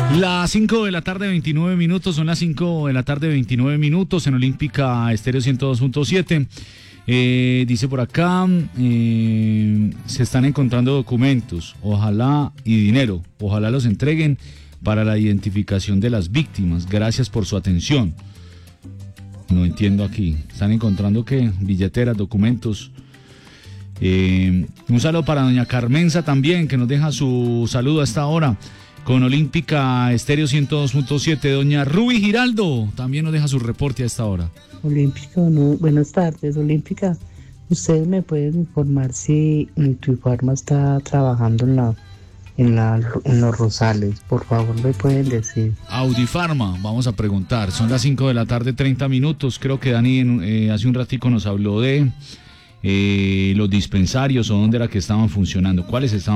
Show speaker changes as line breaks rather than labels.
Las 5 de la tarde, 29 minutos, son las 5 de la tarde, 29 minutos en Olímpica Estéreo 102.7. Dice por acá, se están encontrando documentos, ojalá, y dinero, ojalá los entreguen para la identificación de las víctimas. Gracias por su atención. No entiendo aquí. ¿Están encontrando qué? Billeteras, documentos. Un saludo para doña Carmenza también, que nos deja su saludo a esta hora con Olímpica Estéreo 102.7. Doña Ruby Giraldo también nos deja su reporte a esta hora.
Olímpica, no, buenas tardes, Olímpica. ¿Ustedes me pueden informar si Nutrifarma está trabajando en los Rosales? Por favor, me pueden decir.
Audifarma, vamos a preguntar. Son las 5 de la tarde, 30 minutos. Creo que Dani hace un ratico nos habló de los dispensarios o dónde era que estaban funcionando. ¿Cuáles estaban